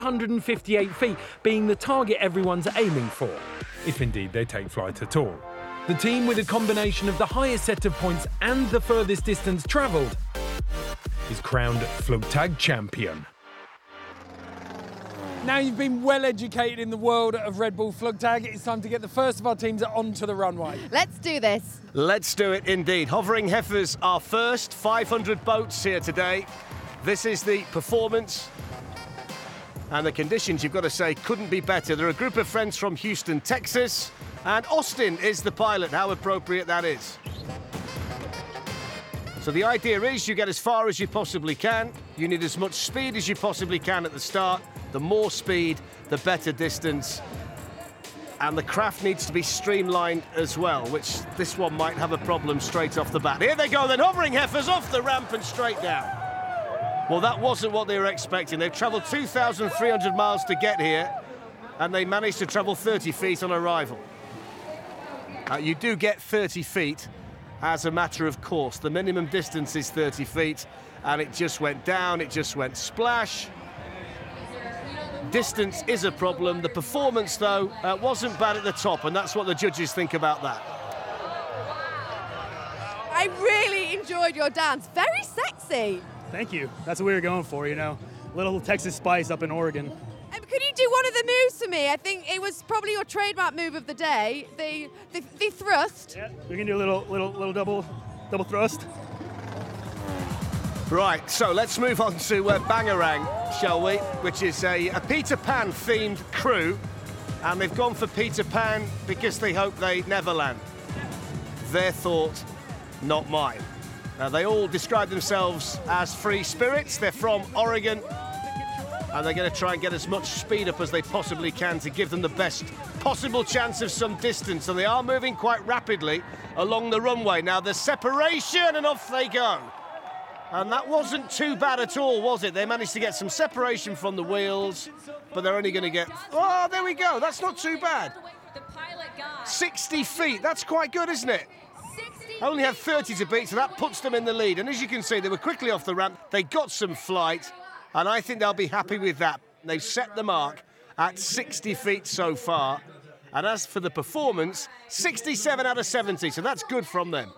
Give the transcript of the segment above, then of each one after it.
158 feet being the target everyone's aiming for, if indeed they take flight at all. The team with a combination of the highest set of points and the furthest distance travelled is crowned Flugtag champion. Now you've been well educated in the world of Red Bull Flugtag, it's time to get the first of our teams onto the runway. Let's do this. Let's do it indeed. Hovering Heifers are first, 500 boats here today. This is the performance. And the conditions, you've got to say, couldn't be better. They're a group of friends from Houston, Texas, and Austin is the pilot. How appropriate that is. So the idea is you get as far as you possibly can. You need as much speed as you possibly can at the start. The more speed, the better distance. And the craft needs to be streamlined as well, which this one might have a problem straight off the bat. Here they go then, Hovering Heifers off the ramp and straight down. Well, that wasn't what they were expecting. They've travelled 2,300 miles to get here, and they managed to travel 30 feet on arrival. You do get 30 feet as a matter of course. The minimum distance is 30 feet, and it just went down, it just went splash. Distance is a problem. The performance, though, wasn't bad at the top, and that's what the judges think about that. I really enjoyed your dance. Very sexy. Thank you. That's what we were going for, you know. Little Texas spice up in Oregon. Could you do one of the moves for me? I think it was probably your trademark move of the day, the thrust. Yeah, we can do a little double thrust. Right, so let's move on to Bangarang, shall we? Which is a Peter Pan themed crew, and they've gone for Peter Pan because they hope they never land. Their thought, not mine. Now, they all describe themselves as free spirits. They're from Oregon, and they're going to try and get as much speed up as they possibly can to give them the best possible chance of some distance. And they are moving quite rapidly along the runway. Now, there's separation, and off they go. And that wasn't too bad at all, was it? They managed to get some separation from the wheels, but they're only going to get... Oh, there we go. That's not too bad. 60 feet. That's quite good, isn't it? Only have 30 to beat, so that puts them in the lead. And as you can see, they were quickly off the ramp. They got some flight, and I think they'll be happy with that. They've set the mark at 60 feet so far. And as for the performance, 67 out of 70, so that's good from them.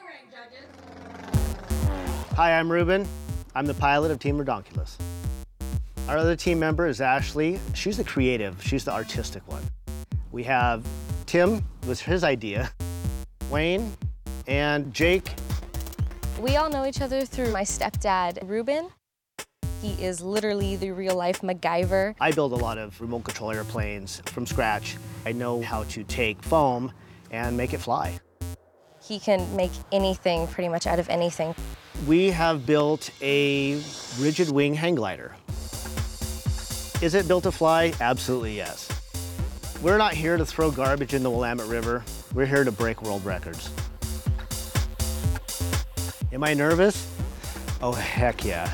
Hi, I'm Ruben. I'm the pilot of Team Redonkulous. Our other team member is Ashley. She's the creative, she's the artistic one. We have Tim, it was his idea, Wayne, and Jake. We all know each other through my stepdad, Ruben. He is literally the real-life MacGyver. I build a lot of remote control airplanes from scratch. I know how to take foam and make it fly. He can make anything pretty much out of anything. We have built a rigid wing hang glider. Is it built to fly? Absolutely yes. We're not here to throw garbage in the Willamette River. We're here to break world records. Am I nervous? Oh, heck yeah.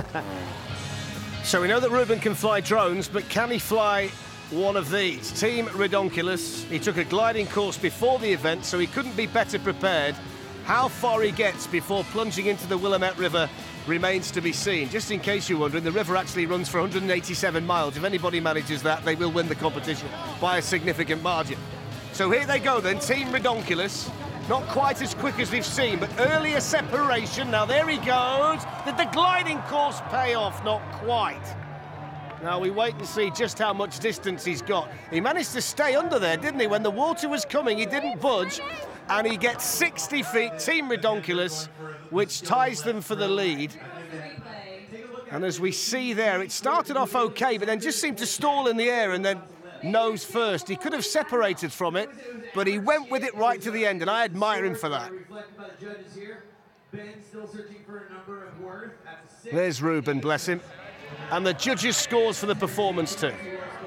So we know that Ruben can fly drones, but can he fly one of these? Team Redonkulous. He took a gliding course before the event, so he couldn't be better prepared. How far he gets before plunging into the Willamette River remains to be seen. Just in case you're wondering, the river actually runs for 187 miles. If anybody manages that, they will win the competition by a significant margin. So here they go then, Team Redonkulous. Not quite as quick as we've seen, but earlier separation. Now there he goes. Did the gliding course pay off? Not quite. Now we wait and see just how much distance he's got. He managed to stay under there, didn't he? When the water was coming, he didn't budge, and he gets 60 feet, Team Redonkulous, which ties them for the lead. And as we see there, it started off okay, but then just seemed to stall in the air and then nose first. He could have separated from it, but he went with it right to the end, and I admire him for that. There's Ruben, bless him. And the judges' scores for the performance too.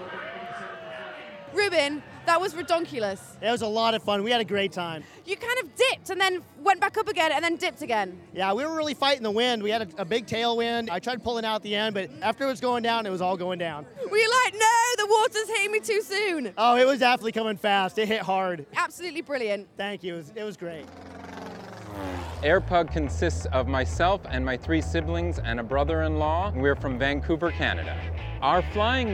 Ruben, that was Redonkulous. It was a lot of fun. We had a great time. You kind of dipped and then went back up again and then dipped again. Yeah, we were really fighting the wind. We had a big tailwind. I tried pulling out at the end, but after it was going down, it was all going down. Were you like, no, the water's hitting me too soon? Oh, it was definitely coming fast. It hit hard. Absolutely brilliant. Thank you. It was great. Airpug consists of myself and my 3 siblings and a brother-in-law. We're from Vancouver, Canada. Our flying